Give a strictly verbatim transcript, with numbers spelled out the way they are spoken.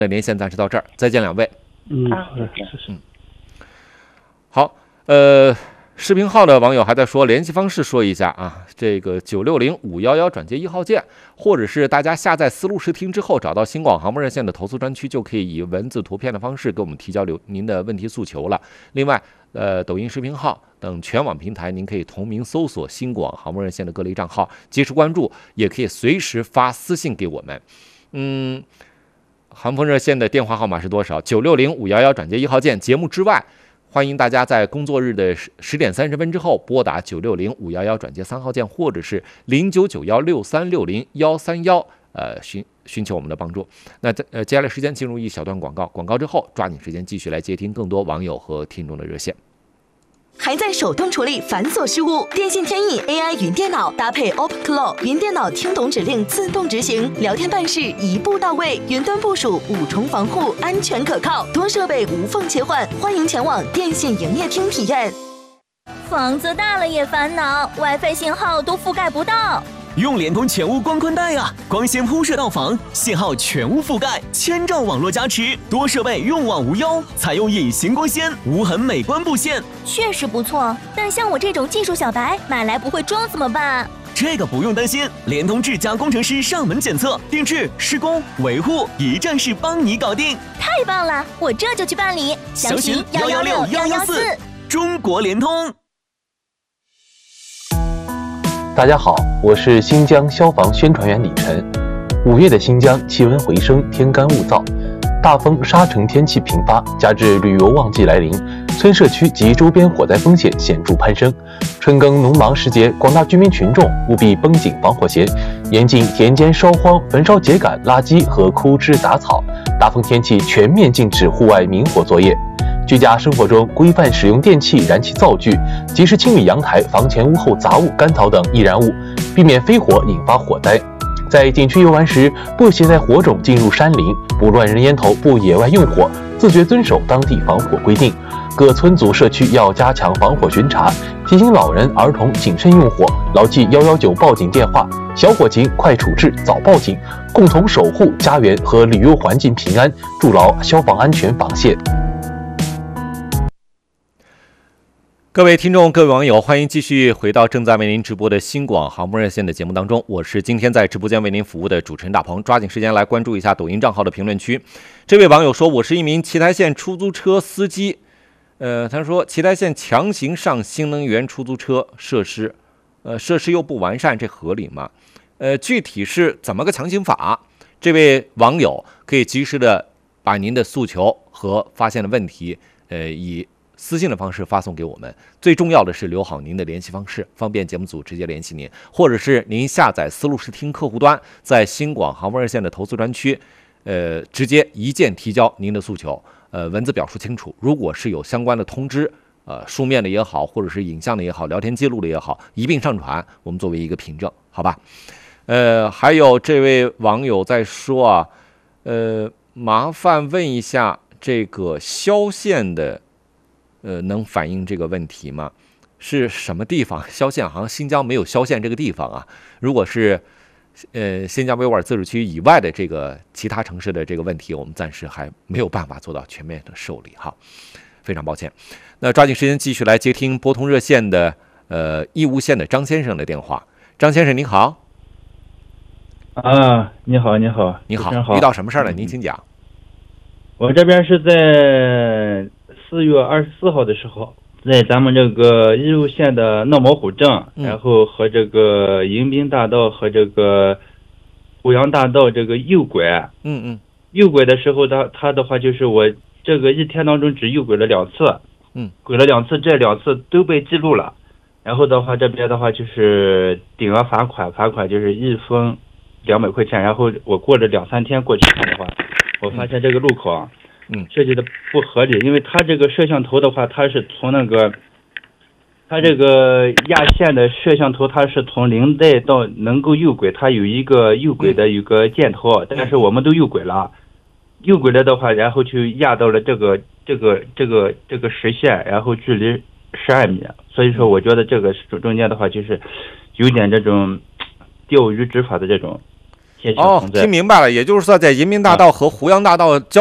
的连线暂时到这儿，再见两位。 嗯，好的，谢谢。 嗯，好，呃。视频号的网友还在说联系方式说一下啊，这个九六零五一一转接一号键，或者是大家下载思路视听之后找到新广航空热线的投诉专区，就可以以文字图片的方式给我们提交您的问题诉求了。另外，呃，抖音视频号等全网平台，您可以同名搜索新广航空热线的各类账号，及时关注，也可以随时发私信给我们。嗯，航空热线的电话号码是多少？九六零五一一转接一号键。节目之外，欢迎大家在工作日的十点三十分之后拨打九六零五一一转接三号键，或者是零九九幺六三六零幺三幺，呃，寻寻求我们的帮助。那呃，接下来时间进入一小段广告，广告之后抓紧时间继续来接听更多网友和听众的热线。 还在手动处理繁琐事务？电信天翼 A I 云电脑搭配 OpenClaw 云电脑，听懂指令自动执行，聊天办事一步到位，云端部署五重防护，安全可靠，多设备无缝切换。欢迎前往电信营业厅体验。 房子大了也烦恼 ，WiFi 信号都覆盖不到。 用联通全屋光宽带啊，光纤铺设到房，信号全屋覆盖，千兆网络加持，多设备用网无忧，采用隐形光纤，无痕美观布线， 确实不错。但像我这种技术小白，买来不会装怎么办？ 这个不用担心，联通智家工程师上门检测、定制、施工、维护，一站式帮你搞定。 太棒了，我这就去办理。详询幺幺六幺幺四。 中国联通。 大家好，我是新疆消防宣传员李晨。五月的新疆气温回升，天干物燥，大风沙尘天气频发，加之旅游旺季来临，村社区及周边火灾风险显著攀升。春耕农忙时节，广大居民群众务必绷紧防火弦，严禁田间烧荒、焚烧秸秆、垃圾和枯枝杂草。大风天气全面禁止户外明火作业。居家生活中规范使用电器燃气灶具，及时清理阳台、房前屋后杂物、干草等易燃物，避免飞火引发火灾。在景区游玩时，不携带火种进入山林，不乱扔烟头，不野外用火，自觉遵守当地防火规定。各村组社区要加强防火巡查，提醒老人、儿童谨慎用火，牢记一一九报警电话，小火情快处置，早报警，共同守护家园和旅游环境平安，筑牢消防安全防线。 各位听众，各位网友，欢迎继续回到正在为您直播的新广航空热线的节目当中，我是今天在直播间为您服务的主持人大鹏。抓紧时间来关注一下抖音账号的评论区。这位网友说，我是一名奇台县出租车司机，呃，他说奇台县强行上新能源出租车设施，呃，设施又不完善，这合理吗？呃，具体是怎么个强行法？这位网友可以及时的把您的诉求和发现的问题，呃，以私信的方式发送给我们，最重要的是留好您的联系方式，方便节目组直接联系您，或者是您下载思路视听客户端，在新广航空热线的投诉专区，呃，直接一键提交您的诉求，呃，文字表述清楚。如果是有相关的通知，呃，书面的也好，或者是影像的也好，聊天记录的也好，一并上传，我们作为一个凭证，好吧？呃，还有这位网友在说啊，呃，麻烦问一下这个萧县的。呃，能反映这个问题吗？是什么地方？萧县好像新疆没有萧县这个地方啊。如果是呃新疆维吾尔自治区以外的这个其他城市的这个问题，我们暂时还没有办法做到全面的受理哈，非常抱歉。那抓紧时间继续来接听拨通热线的呃义乌县的张先生的电话。张先生您好。 啊，你好，你好， 你好，遇到什么事儿了？您请讲。 我这边是在四月二十四号的时候，在咱们这个义乌县的闹毛虎镇， 嗯、 然后和这个迎宾大道和这个虎阳大道这个右拐， 嗯嗯， 右拐的时候，他他的话就是我这个一天当中只右拐了两次， 嗯， 拐了两次，这两次都被记录了。然后的话，这边的话就是顶额罚款，罚款就是一分两百块钱。然后我过了两三天过去看的话，我发现这个路口啊。 嗯， 设计的不合理，因为它这个摄像头的话，它是从那个，它这个压线的摄像头，它是从零带到能够右轨，它有一个右轨的一个箭头，但是我们都右轨了，右轨了的话，然后就压到了这个这个这个这个实线，然后距离十二米，所以说我觉得这个中间的话就是有点这种钓鱼执法的这种街区哦， 存在。 听明白了，也就是说在人民大道和湖阳大道交